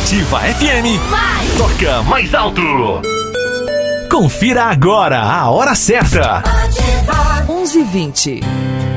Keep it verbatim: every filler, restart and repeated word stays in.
Ativa F M. Vai. Toca mais alto. Confira agora a hora certa. onze e vinte.